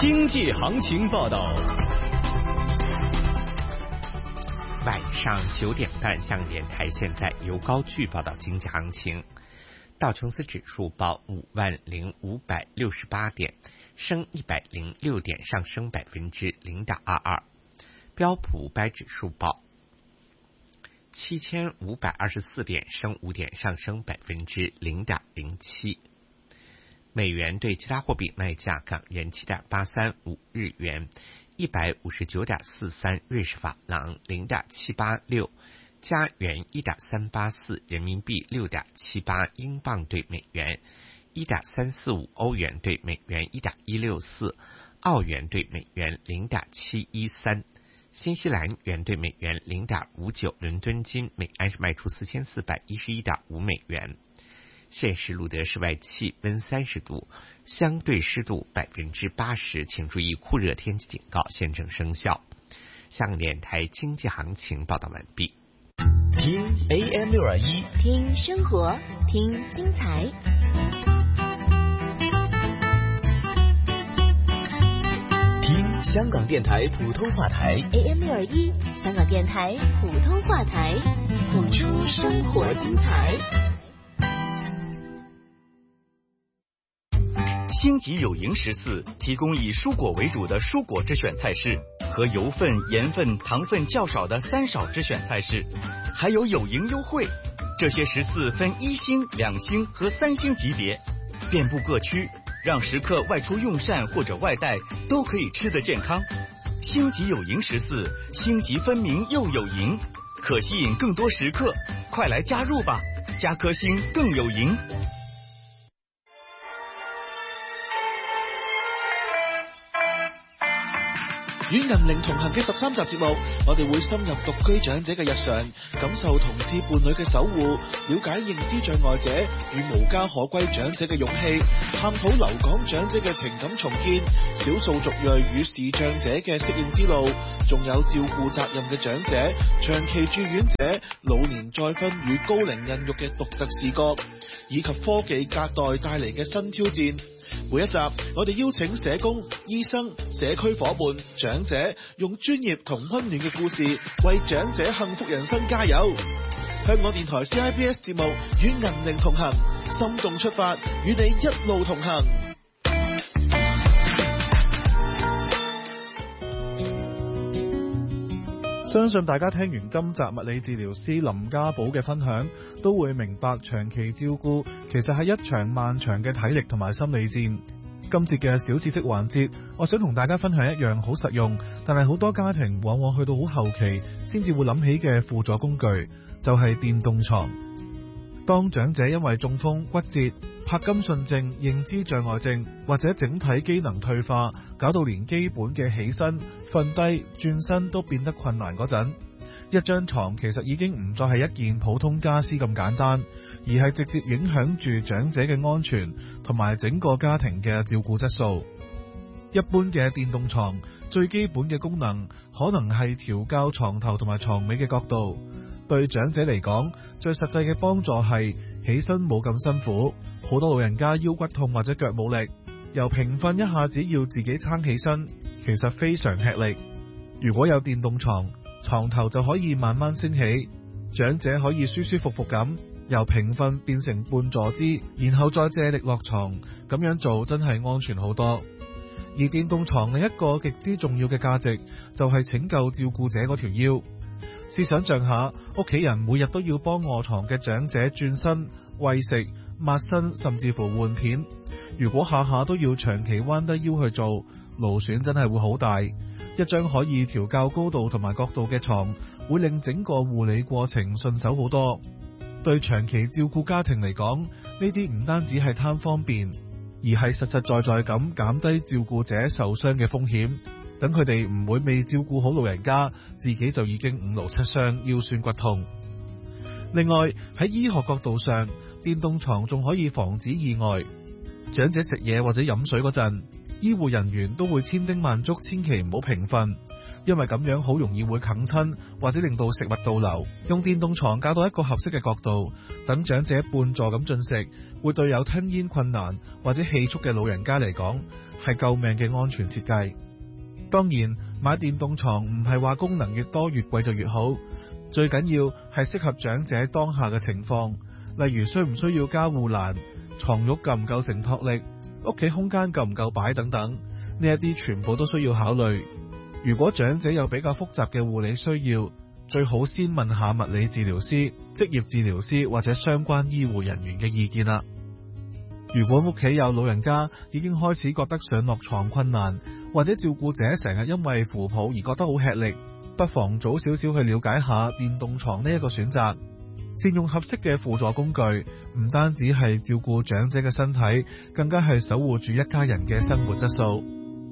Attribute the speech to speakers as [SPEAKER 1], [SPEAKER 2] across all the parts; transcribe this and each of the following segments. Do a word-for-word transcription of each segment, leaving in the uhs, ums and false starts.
[SPEAKER 1] 经济行情报道。
[SPEAKER 2] 晚上九点半，香港电台现在由高炬报道经济行情。道琼斯指数报五万零五百六十八点，升一百零六点，上升百分之零点二二。标普五百指数报七千五百二十四点，升五点，上升百分之零点零七。美元对其他货币卖价：港元七点八三五日元，一百五十九点四三瑞士法郎，零点七八六。加元一点三八四，人民币六点七八，英镑对美元一点三四五，欧元对美元一点一六四，澳元对美元零点七一三，新西兰元对美元零点五九。伦敦金每安士卖出四千四百一十一点五美元。现时录得室外气温三十度，相对湿度百分之八十，请注意酷热天气警告现正生效。香港电台经济行情报道完毕。
[SPEAKER 3] 听 A M 六二一，
[SPEAKER 4] 听生活，听精彩。
[SPEAKER 3] 听香港电台普通话台
[SPEAKER 4] A M 六二一，香港电台普通话台，谱出生活精彩。
[SPEAKER 5] 星级有营十四提供以蔬果为主的蔬果之选菜式，和油分、盐分、糖分较少的三少之选菜式，还有有营优惠。这些十四分一星、两星和三星级别，遍布各区，让食客外出用膳或者外带都可以吃得健康。星级有营十四，星级分明又有营，可吸引更多食客，快来加入吧！加颗星更有营。
[SPEAKER 6] 與銀齡同行嘅十三集節目，我哋會深入獨居長者嘅日常，感受同志伴侶嘅守護，了解認知障礙者與無家可歸長者嘅勇氣，探討留港長者嘅情感重建，少數族裔與視障者嘅適應之路，仲有照顧責任嘅長者、長期住院者、老年再婚與高齡孕育嘅獨特視角，以及科技隔代帶嚟嘅新挑戰。每一集我哋邀請社工、醫生、社區夥伴、長者，用專業同溫暖嘅故事為長者幸福人生加油。香港電台 C I B S 節目與銀齡同行，心動出發，與你一路同行。相信大家聽完今集物理治療師林家寶嘅分享，都會明白長期照顧其實係一場漫長嘅體力同埋心理戰。今節嘅小知識環節，我想同大家分享一樣好實用，但係好多家庭往往去到好後期先至會諗起嘅輔助工具，就係電動床。當長者因為中風、骨折、柏金遜症、認知障礙症或者整體機能退化，搞到連基本嘅起身、瞓低、轉身都變得困難嗰陣，一張床其實已經唔再係一件普通家私咁簡單，而係直接影響住長者嘅安全同埋整個家庭嘅照顧質素。一般嘅電動床最基本嘅功能可能係調校床頭同埋床尾嘅角度。對長者嚟講，最實際嘅幫助係起身冇咁辛苦。好多老人家腰骨痛或者腳冇力，由平瞓一下子要自己撐起身，其實非常吃力。如果有電動床，床頭就可以慢慢升起，長者可以舒舒服服咁由平瞓變成半坐姿，然後再借力落床。咁樣做真係安全好多。而電動床另一個極之重要嘅價值就係拯救照顧者嗰條腰。試想像下，屋企人每日都要幫臥床嘅長者轉身、餵食、抹身，甚至乎換片。如果下下都要長期彎低腰去做，勞損真係會好大。一張可以調校高度同埋角度嘅床，會令整個護理過程順手好多。對長期照顧家庭嚟講，呢啲唔單止係貪方便，而係實實在在咁減低照顧者受傷嘅風險。等佢哋唔會未照顧好老人家，自己就已經五勞七傷、腰酸骨痛。另外喺醫學角度上，電動床仲可以防止意外。長者食嘢或者飲水嗰陣，醫護人員都會千叮萬囑，千祈唔好平瞓，因為咁樣好容易會啃親，或者令到食物倒流。用電動床校到一個合適嘅角度，等長者半坐咁進食，會對有吞嚥困難或者氣促嘅老人家嚟講係救命嘅安全設計。當然，買電動床唔係話功能越多越貴就越好，最緊要係適合長者當下嘅情況，例如需唔需要加護欄、床褥夠唔夠承托力、屋企空間夠唔夠擺等等，呢一啲全部都需要考慮。如果長者有比較複雜嘅護理需要，最好先問下物理治療師、職業治療師或者相關醫護人員嘅意見啦。如果屋企有老人家已經開始覺得上落床困難，或者照顧者成日因為扶抱而覺得好吃力，不妨早少少去了解下電動床呢一個選擇，善用合適嘅輔助工具，唔單止係照顧長者嘅身體，更加係守護住一家人嘅生活質素。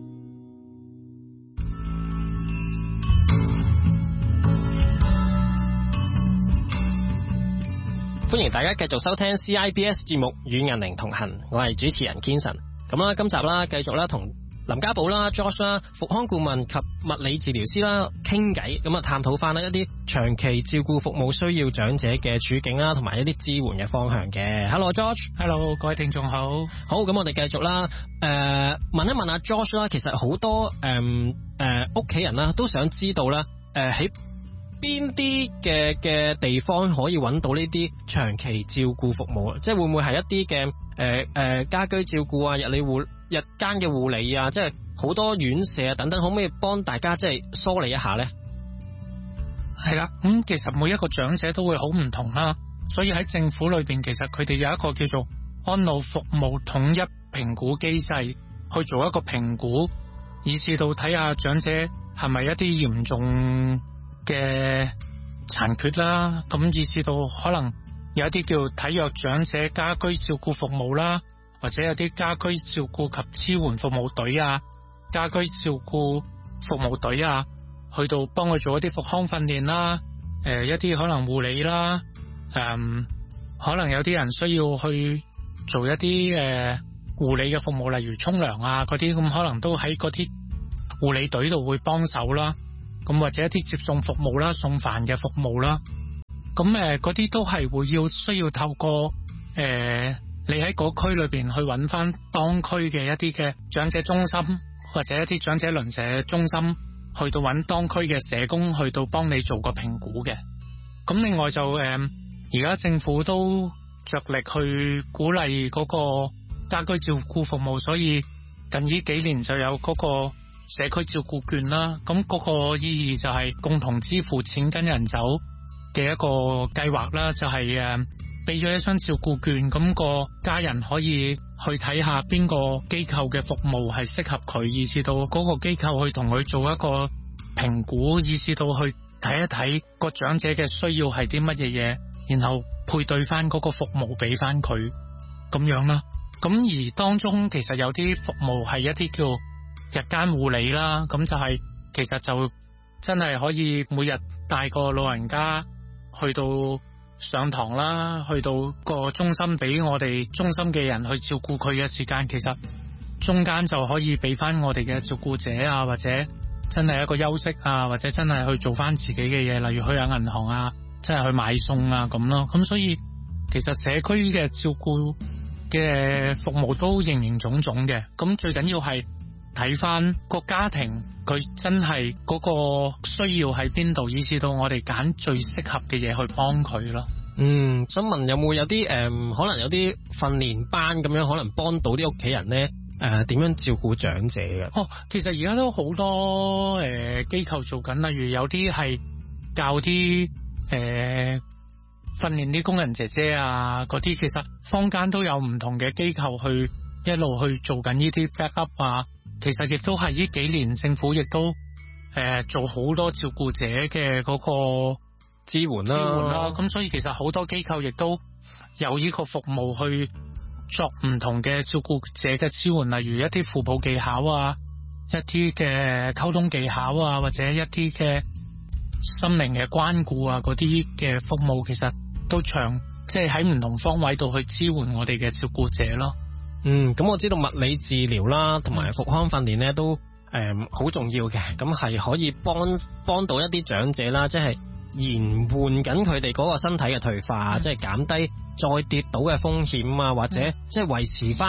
[SPEAKER 7] 歡迎大家繼續收聽 C I B S 節目與銀鈴同行，我係主持人堅神。咁啦，今集啦，繼續啦同林家寶啦、Josh 啦、復康顧問及物理治療師啦傾偈，咁啊探討翻一啲長期照顧服務需要長者嘅處境啦，同埋一啲支援嘅方向嘅。Hello Josh，Hello
[SPEAKER 8] 各位聽眾好。
[SPEAKER 7] 好，咁我哋繼續啦。誒、呃，問一問阿 Josh 啦，其實好多誒誒屋企人啦都想知道啦，誒喺邊啲嘅嘅地方可以揾到呢啲長期照顧服務？即係會唔會係一啲嘅誒誒家居照顧啊、日理護日間嘅護理啊，即係好多院舍啊等等，可唔可以幫大家即係梳理一下呢？
[SPEAKER 8] 係啦，咁、嗯、其實每一個長者都會好唔同啦，所以喺政府裏邊，其實佢哋有一個叫做安老服務統一評估機制，去做一個評估，以至到睇下長者係咪一啲嚴重嘅殘缺啦，咁以至到可能有一啲叫體弱長者家居照顧服務啦，或者有啲家居照顧及支援服務隊啊、家居照顧服務隊啊，去到幫佢做一啲復康訓練啦，誒、呃、一啲可能護理啦，誒、呃、可能有啲人需要去做一啲誒護理嘅服務，例如沖涼啊嗰啲，咁可能都喺嗰啲護理隊度會幫手啦。咁或者一啲接送服務啦、送飯嘅服務啦，咁誒嗰啲都係會要需要透過誒、呃、你喺嗰區裏邊去揾翻當區嘅一啲嘅長者中心或者一啲長者鄰舍中心，去到揾當區嘅社工去到幫你做個評估嘅。咁另外就誒而家政府都着力去鼓勵嗰個家居照顧服務，所以近呢幾年就有嗰個社區照顧券啦，咁嗰個意義就係共同支付錢跟人走嘅一個計劃啦，就係誒俾咗一張照顧券，咁個家人可以去睇下邊個機構嘅服務係適合佢，以至到嗰個機構去同佢做一個評估，以至到去睇一睇個長者嘅需要係啲乜嘢嘢，然後配對翻嗰個服務俾翻佢咁樣啦。咁而當中其實有啲服務係一啲叫日間護理啦，咁就係其實就真係可以每日帶個老人家去到上堂啦，去到個中心俾我哋中心嘅人去照顧佢嘅時間，其實中間就可以俾翻我哋嘅照顧者啊，或者真係一個休息啊，或者真係去做翻自己嘅嘢，例如去下銀行啊，真係去買餸啊咁咯。咁所以其實社區嘅照顧嘅服務都形形種種嘅，咁最緊要係睇翻個家庭佢真係嗰個需要喺邊度，以至到我哋揀最適合嘅嘢去幫佢咯。
[SPEAKER 7] 嗯，想問有冇有啲誒、呃，可能有啲訓練班咁樣，可能幫到啲屋企人咧誒，點、呃、樣照顧長者嘅？
[SPEAKER 8] 哦，其實而家都好多誒機、呃、構做緊，例如有啲係教啲誒訓練啲工人姐姐啊，嗰啲其實坊間都有唔同嘅機構去一路去做緊呢啲 backup 啊。其實亦都係呢幾年政府亦都誒、呃、做好多照顧者嘅嗰個支援啦，支援啦。咁所以其實好多機構亦都有呢個服務去作唔同嘅照顧者嘅支援，例如一啲扶抱技巧啊，一啲嘅溝通技巧啊，或者一啲嘅心靈嘅關顧啊，嗰啲嘅服務其實都長，即係喺唔同方位度去支援我哋嘅照顧者咯。
[SPEAKER 7] 嗯，咁我知道物理治療啦，同埋復康訓練咧都誒好、呃、重要嘅，咁係可以幫幫到一啲長者啦，即係延緩緊佢哋嗰個身體嘅退化，嗯、即係減低再跌倒嘅風險啊，或者、嗯、即係維持翻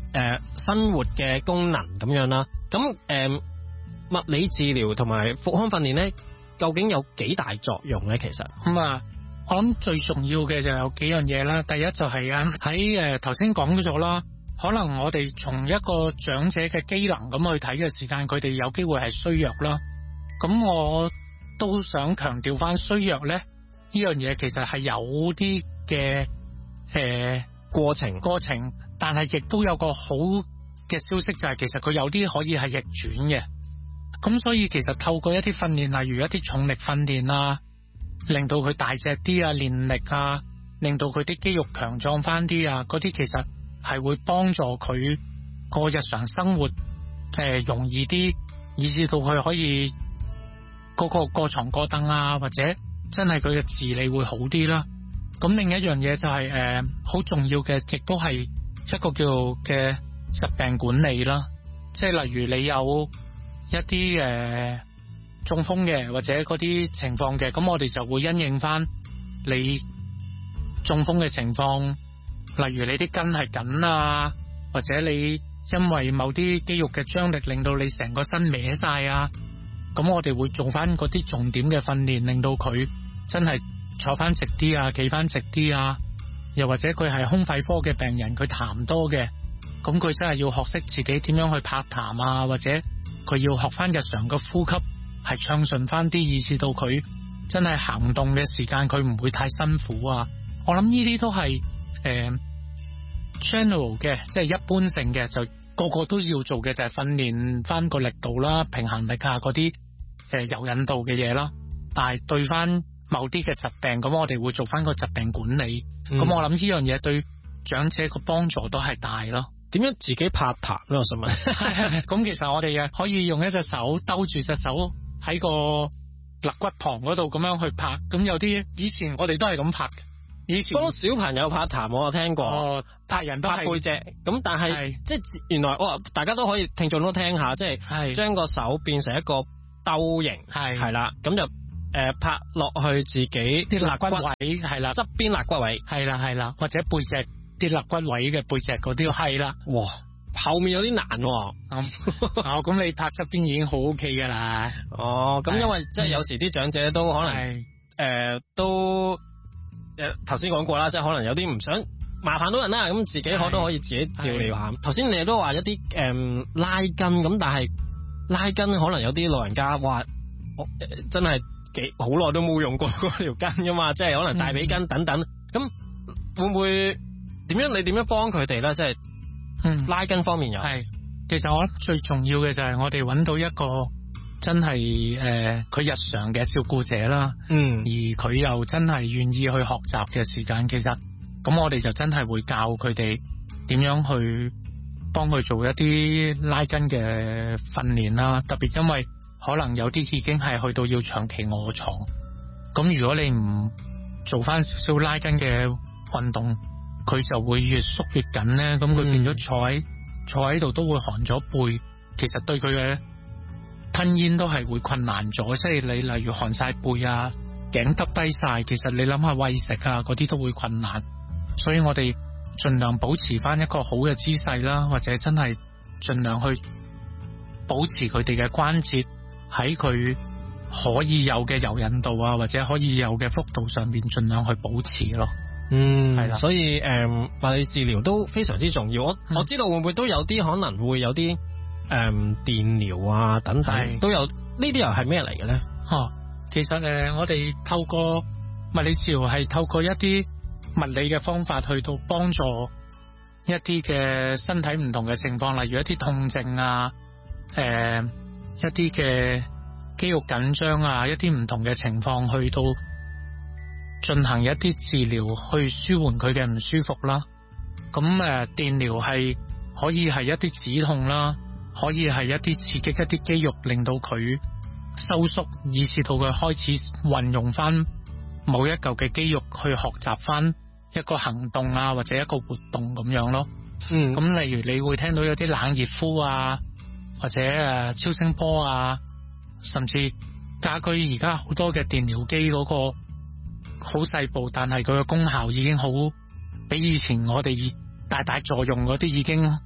[SPEAKER 7] 誒生活嘅功能咁樣啦。咁誒、呃、物理治療同埋復康訓練咧，究竟有幾大作用咧？其實
[SPEAKER 8] 咁啊、嗯，我諗最重要嘅就有幾樣嘢啦。第一就係啊喺誒頭先講咗啦，可能我哋從一個長者嘅機能咁去睇嘅時間，佢哋有機會係衰弱啦。咁我都想強調翻衰弱咧，呢樣嘢其實係有啲嘅誒過程過程，但係亦都有個好嘅消息，就係其實佢有啲可以係逆轉嘅。咁所以其實透過一啲訓練，例如一啲重力訓練啊，令到佢大隻啲啊，練力啊，令到佢啲肌肉強壯翻啲啊，嗰啲其實係會幫助佢個日常生活誒、呃、容易啲，以至到佢可以嗰個過床過凳啊，或者真係佢嘅自理會好啲啦。咁另一樣嘢就係誒好重要嘅，亦都係一個叫嘅疾病管理啦。即係例如你有一啲誒、呃、中風嘅或者嗰啲情況嘅，咁我哋就會因應翻你中風嘅情況，例如你啲筋係緊啊，或者你因為某啲肌肉嘅張力令到你成個身歪晒啊，咁我哋會做翻嗰啲重點嘅訓練，令到佢真係坐翻直啲啊，企翻直啲啊。又或者佢係胸肺科嘅病人，佢痰多嘅，咁佢真係要學識自己點樣去拍痰啊，或者佢要學翻日常嘅呼吸係暢順翻啲，以至到佢真係行動嘅時間佢唔會太辛苦啊。我諗呢啲都係誒、呃、general 嘅，即係一般性嘅，就個個都要做嘅，就係訓練翻個力度啦、平衡力啊嗰啲誒柔韌度嘅嘢啦。但係對翻某啲嘅疾病，咁我哋會做翻個疾病管理。咁、嗯、我諗呢樣嘢對長者個幫助都係大咯。
[SPEAKER 7] 點樣自己拍痰咧？我想問。
[SPEAKER 8] 咁其實我哋嘅可以用一隻手兜住隻手喺個肋骨旁嗰度咁樣去拍。咁有啲以前我哋都係咁拍嘅。以前
[SPEAKER 7] 幫小朋友拍痰我有聽過，
[SPEAKER 8] 哦、拍人都係
[SPEAKER 7] 拍背脊。咁但係即係原來哇，大家都可以聽眾都聽下，即係將個手變成一個兜形，係係啦，咁就。誒、呃，拍落去自己
[SPEAKER 8] 啲肋骨位係啦，
[SPEAKER 7] 側邊肋骨位
[SPEAKER 8] 係啦係啦，或者背脊啲肋骨位嘅背脊嗰啲係啦。
[SPEAKER 7] 哇，後面有啲難、啊。
[SPEAKER 8] 咁、嗯、哦，咁你拍側邊已經好 OK 噶啦。
[SPEAKER 7] 哦，咁因為即係有時啲長者都可能誒、呃、都誒頭先講過啦，即係可能有啲唔想麻煩到人啦，咁自己可都可以自己照料下。頭先你都話一啲誒、呃、拉筋咁，但係拉筋可能有啲老人家話、呃、真係。幾好耐都冇用過嗰條筋噶嘛，即係可能大髀筋等等，咁、嗯、會唔會點樣？你點樣幫佢哋咧？即係、嗯、拉筋方面又係，
[SPEAKER 8] 其實我覺得最重要嘅就係我哋揾到一個真係誒佢日常嘅照顧者啦，嗯，而佢又真係願意去學習嘅時間，其實咁我哋就真係會教佢哋點樣去幫佢做一啲拉筋嘅訓練啦，特別因為。可能有啲已經係去到要長期臥床，咁如果你唔做翻少少拉筋嘅運動，佢就會越縮越緊咧，咁佢變咗坐喺、嗯、坐喺度都會寒咗背，其實對佢嘅吞嚥都係會困難咗，即係你例如寒晒背啊，頸耷低晒，其實你諗下餵食啊嗰啲都會困難，所以我哋盡量保持翻一個好嘅姿勢啦，或者真係盡量去保持佢哋嘅關節。喺佢可以有嘅柔韌度啊，或者可以有嘅幅度上面，盡量去保持咯。
[SPEAKER 7] 嗯，係啦。所以誒，物理治療都非常之重要。我、嗯、我知道會唔會都有啲可能會有啲誒、嗯、電療啊等等，都有呢啲又係咩嚟嘅咧？
[SPEAKER 8] 吓、哦，其實誒、呃，我哋透過物理治療係透過一啲物理嘅方法去到幫助一啲嘅身體唔同嘅情況，例如一啲痛症啊，誒、呃。一啲嘅肌肉緊張啊，一啲唔同嘅情況去到進行一啲治療，去舒緩佢嘅唔舒服啦。咁誒，電療係可以係一啲止痛啦，可以係一啲刺激一啲肌肉，令到佢收縮，以至到佢開始運用翻某一嚿嘅肌肉去學習翻一個行動啊，或者一個活動咁樣咯。嗯，咁例如你會聽到有啲冷熱敷啊。或者誒超聲波啊，甚至家居而家好多嘅電療機嗰個好細部，但係佢嘅功效已經好比以前我哋大大作用嗰啲已經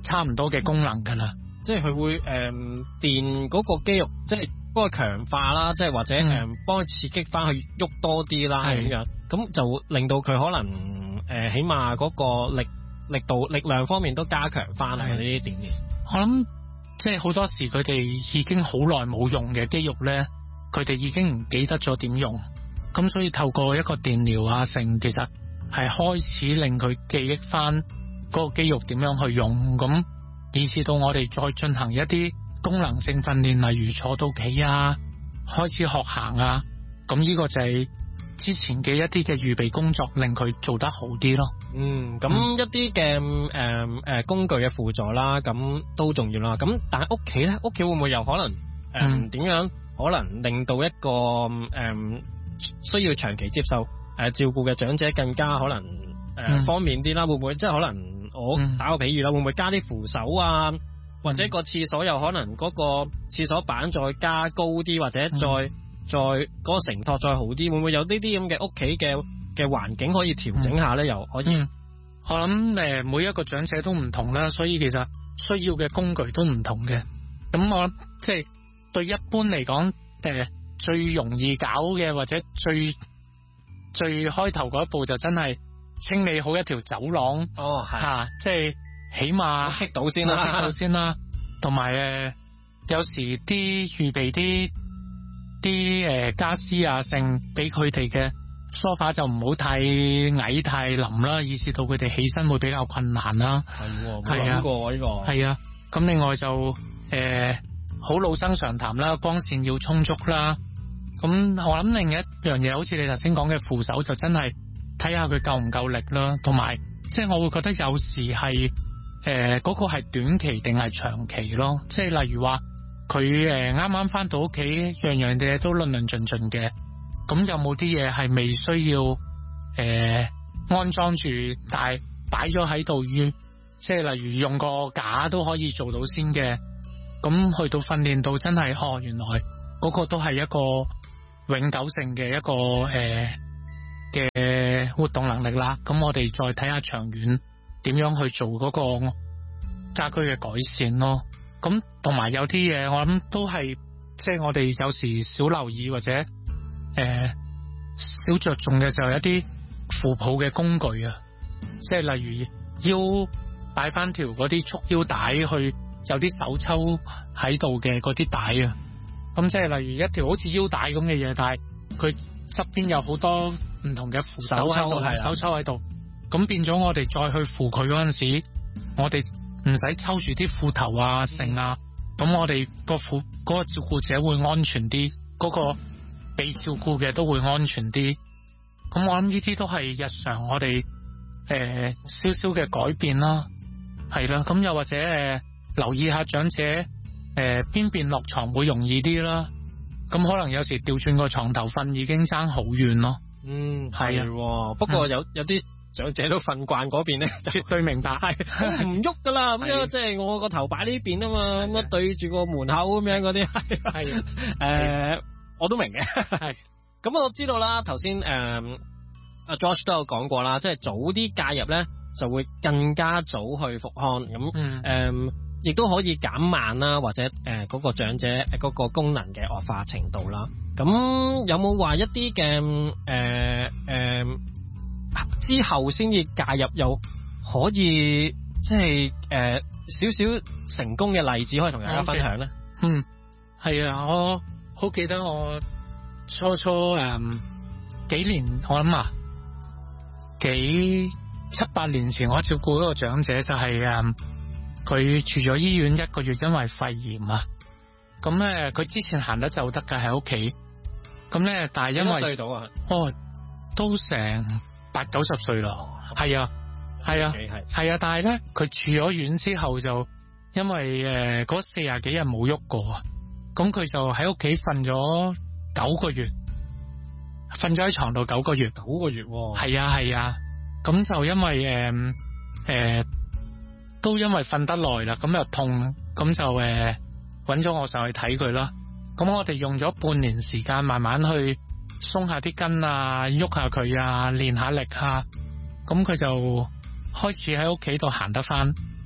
[SPEAKER 8] 差唔多嘅功能噶啦。
[SPEAKER 7] 即係佢會誒、呃、練嗰個肌肉，即係幫佢強化啦，即係或者誒、嗯、幫佢刺激翻去喐多啲啦咁樣，咁就令到佢可能誒、呃、起碼嗰個力力度力量方面都加強翻啊呢啲鍛煉。
[SPEAKER 8] 我諗即係好多時佢哋已經好耐冇用嘅肌肉咧，佢哋已經唔記得咗點用，咁所以透過一個電療啊成，其實係開始令佢記憶翻嗰個肌肉點樣去用，咁以至到我哋再進行一啲功能性訓練，例如坐到企啊，開始學行啊，咁呢個就係之前嘅一啲嘅預備工作，令佢做得好啲咯。
[SPEAKER 7] 嗯，咁一啲嘅誒誒工具嘅輔助啦，咁都重要啦。咁但係屋企咧，屋企會唔會有可能誒點、呃、樣可能令到一個誒、呃、需要長期接受誒、呃、照顧嘅長者更加可能誒、呃嗯、方便啲啦？會唔會即係可能我打個比喻啦，會唔會加啲扶手啊？或者個廁所有可能嗰個廁所板再加高啲，或者再、嗯、再嗰、嗰個承托再好啲，會唔會有呢啲咁嘅屋企嘅嘅環境可以調整下咧？又、嗯、可以？
[SPEAKER 8] 嗯、我諗誒，每一個長者都唔同啦，所以其實需要嘅工具都唔同嘅。咁我諗即係對一般嚟講，誒最容易搞嘅或者最最開頭嗰一步就真係清理好一條走廊。
[SPEAKER 7] 哦，係
[SPEAKER 8] 吓、啊，即係。起碼
[SPEAKER 7] 棘到先啦，
[SPEAKER 8] 棘到先啦。同埋誒，有時啲預備啲啲誒家私啊，剩俾佢哋嘅梳化就唔好太矮太冧啦，以致到佢哋起身會比較困難啦。
[SPEAKER 7] 係，係啊，呢個呢個
[SPEAKER 8] 係啊。咁另外就誒好、呃、老生常談啦，光線要充足啦。咁我諗另一樣嘢，好似你頭先講嘅扶手，就真係睇下佢夠唔夠力啦。同埋即係我會覺得有時係。誒、呃，嗰、那個係短期定係長期咯？即係例如話佢誒啱啱翻到屋企，樣樣嘢都論論盡盡嘅，咁有冇啲嘢係未需要誒、呃、安裝住，但係擺咗喺度，即係例如用個架都可以做到先嘅。咁去到訓練到真係，哦，原來嗰個都係一個永久性嘅一個誒嘅、呃、活動能力啦。咁我哋再睇下長遠。點樣去做嗰個家居嘅改善咯？咁同埋有啲嘢，我諗都係即係我哋有時少留意或者誒少、呃、着重嘅，就係一啲扶抱嘅工具啊，即係例如腰擺翻條嗰啲束腰帶，去有啲手抽喺度嘅嗰啲帶啊。咁即係例如一條好似腰帶咁嘅嘢，但係佢側邊有好多唔同嘅扶手喺度，手抽喺度。咁變咗我哋再去扶佢嗰陣時，我哋唔使抽住啲褲頭啊剩啊，咁我哋個扶嗰個照顧者會安全啲，嗰個被照顧嘅都會安全啲。咁我諗呢啲都係日常我哋誒少少嘅改變啦，係啦。咁又或者誒、呃、留意下長者誒邊邊落床會容易啲啦。咁可能有時調轉個床頭瞓已經爭好遠咯。
[SPEAKER 7] 嗯，係啊。不過有有啲。長者都瞓慣嗰邊咧，
[SPEAKER 8] 絕對明白，
[SPEAKER 7] 係唔喐噶啦，咁樣即係我個頭擺呢邊啊嘛，咁樣對住個門口咁樣嗰啲，係誒，我都明嘅，係。咁我知道啦，頭先誒阿 Josh 都有講過啦，即係早啲介入咧，就會更加早去復康，咁誒亦都可以減慢啦，或者誒嗰、呃嗰個長者誒嗰個功能嘅惡化程度啦。咁有冇話一啲嘅誒誒？之後先至介入，又可以即係誒少少成功嘅例子可以同大家分享咧。
[SPEAKER 8] Okay. 嗯，係啊，我好記得我初初誒、嗯、幾年，我諗啊幾七八年前，我照顧一個長者就係誒佢住咗醫院一個月，因為肺炎啊。咁咧佢之前行得走得㗎喺屋企，咁咧但係因為
[SPEAKER 7] 幾歲到啊？
[SPEAKER 8] 哦，都成八九十歲咯，係啊，係啊，係啊，但係咧，佢住咗院之後就因為誒嗰四十幾日冇喐過啊，咁佢就喺屋企瞓咗九個月，瞓咗喺床度九個月，
[SPEAKER 7] 九個月，
[SPEAKER 8] 係啊係啊，咁就因為誒誒都因為瞓得耐啦，咁又痛，咁就誒揾咗我上去睇佢啦，咁我哋用咗半年時間慢慢去鬆下啲筋啊，喐下佢啊，練下力啊，咁佢就開始喺屋企度行得翻。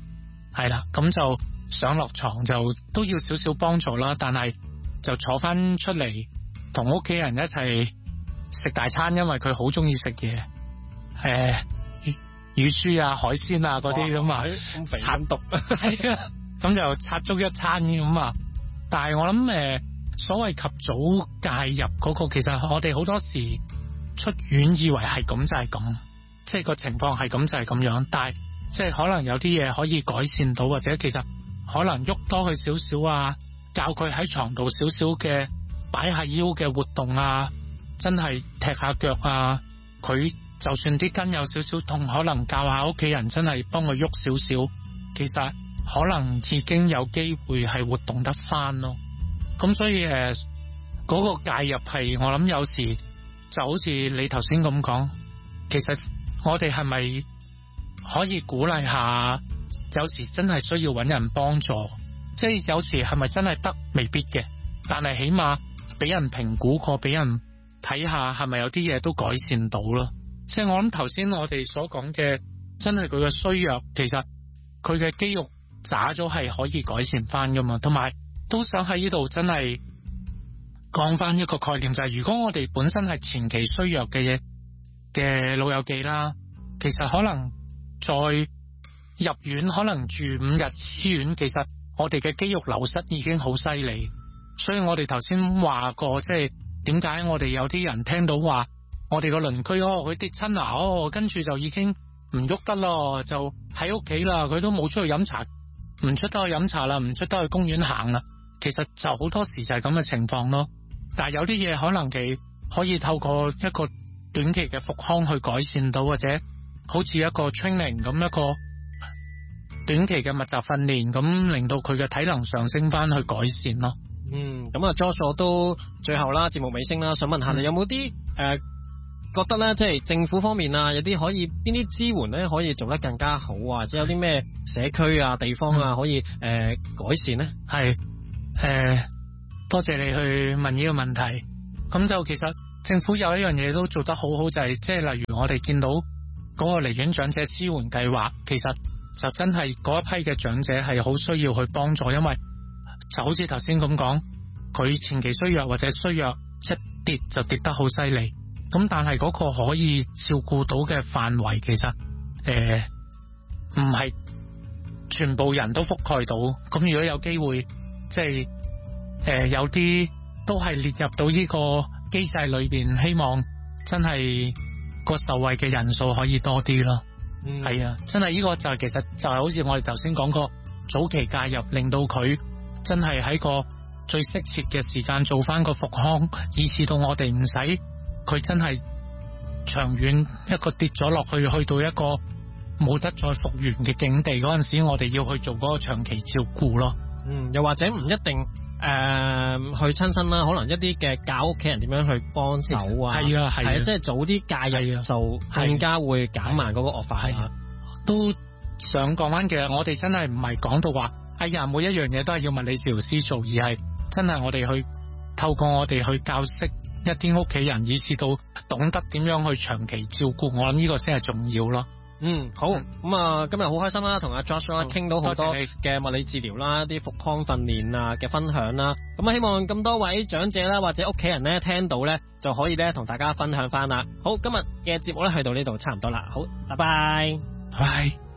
[SPEAKER 8] 係啦，咁就上落床就都要少少幫助啦，但係就坐翻出嚟同屋企人一齊食大餐，因為佢好中意食嘢，誒乳乳豬啊、海鮮啊嗰啲咁啊，刷毒係啊，咁就刷足一餐咁啊。但係我諗誒、呃，所謂及早介入嗰、嗰個，其實我哋好多時出院以為係咁就係咁，即係個情況係咁就係咁樣，但係即係可能有啲嘢可以改善到，或者其實可能喐多佢少少啊，教佢喺床度少少嘅擺下腰嘅活動啊，真係踢下腳啊，佢就算啲筋有少少痛，可能教下屋企人真係幫佢喐少少，其實可能已經有機會係活動得翻咯。咁所以誒，嗰、嗰個介入係我諗有時就好似你頭先咁講，其實我哋係咪可以鼓勵下？有時真係需要揾人幫助，即係有時係咪真係得未必嘅，但係起碼俾人評估過，俾人睇下係咪有啲嘢都改善到咯。即係我諗頭先我哋所講嘅，真係佢嘅衰弱，其實佢嘅肌肉渣咗係可以改善翻噶嘛。同埋都想喺呢度真係講翻一個概念，就係、是、如果我哋本身係前期衰弱嘅嘢嘅老友記啦，其實可能再入院，可能住五日醫院，其實我哋嘅肌肉流失已經好犀利。所以我哋頭先話過，即係點解我哋有啲人聽到話我哋個鄰居哦，佢跌親啊，哦，跟住就已經唔喐得咯，就喺屋企啦，佢都冇出去飲茶，唔出得去飲茶啦，唔出得去公園行啦。其實就好多時就係咁嘅情況咯。但係有啲嘢可能佢可以透過一個短期嘅復康去改善到，或者好似一個 training 咁，一個短期嘅密集訓練，咁令到佢嘅體能上升翻去改善咯。
[SPEAKER 7] 嗯，咁啊 Josh 都最後啦，節目尾聲啦，想問下你有冇啲誒覺得咧，即係政府方面啊，有啲可以邊啲支援咧，可以做得更加好啊？或者有啲咩社區啊、地方啊，可以誒、呃、改善咧？
[SPEAKER 8] 係誒、呃，多謝你去問呢個問題。咁就其實政府有一樣嘢都做得好好，就係即係例如我哋見到嗰個離院長者支援計劃，其實就真係嗰一批嘅長者係好需要去幫助，因為就好似頭先咁講，佢前期衰弱或者衰弱一跌就跌得好犀利，咁但係嗰個可以照顧到嘅範圍，其實誒唔係全部人都覆蓋到。咁如果有機會，即係誒有啲都係列入到呢個機制裏邊，希望真係個受惠嘅人數可以多啲咯。係、嗯、啊，真係呢個就係、其實就係好似我哋頭先講過，早期介入令到佢真係喺個最適切嘅時間做翻個復康，以至到我哋唔使佢真係長遠一個跌咗落去，去到一個冇得再復原嘅境地嗰陣時，我哋要去做嗰個長期照顧咯。
[SPEAKER 7] 嗯，又或者唔一定誒、呃、去親身啦，可能一啲嘅教屋企人點樣去幫手啊？係啊係啊，即係早啲介入就更加會減慢嗰個惡化。係都想講翻，其實我哋真係唔係講到話，哎呀每一樣嘢都係要物理治療師做，而係真係我哋去透過我哋去教識一啲屋企人，以至到懂得點樣去長期照顧，我諗呢個先係重要咯。嗯，好，咁、嗯、啊，今日好開心啦，同阿 Josh 啦傾到好多嘅物理治療啦，啲復康訓練啊嘅分享啦，咁啊希望咁多位長者啦或者屋企人咧聽到咧就可以咧同大家分享翻啦。好，今日嘅節目咧去到呢度差唔多啦，好，拜拜，
[SPEAKER 8] 拜。